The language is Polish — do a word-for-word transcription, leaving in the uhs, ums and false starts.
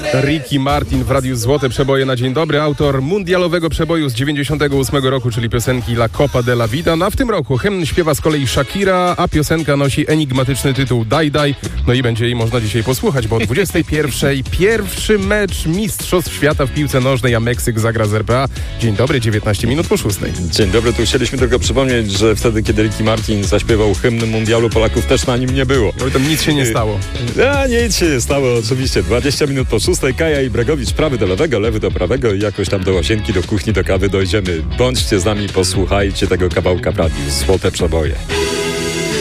Ricky Martin w Radiu Złote Przeboje na dzień dobry. Autor mundialowego przeboju z dziewięćdziesiątego ósmego roku, czyli piosenki La Copa de la Vida. No a w tym roku hymn śpiewa z kolei Shakira, a piosenka nosi enigmatyczny tytuł Daj Daj. No i będzie jej można dzisiaj posłuchać, bo o dwudziestej pierwszej pierwszy mecz Mistrzostw Świata w piłce nożnej, a Meksyk zagra z R P A. Dzień dobry, dziewiętnaście minut po szóstej. Dzień dobry, tu chcieliśmy tylko przypomnieć, że wtedy, kiedy Ricky Martin zaśpiewał hymn mundialu, Polaków też na nim nie było. No i tam nic się nie stało. A nic się nie stało, oczywiście. dwadzieścia minut po szóstej, Kaja i Bregowicz, prawy do lewego, lewy do prawego i jakoś tam do łazienki, do kuchni, do kawy dojdziemy. Bądźcie z nami, posłuchajcie tego kawałka w radiu. Złote Przeboje.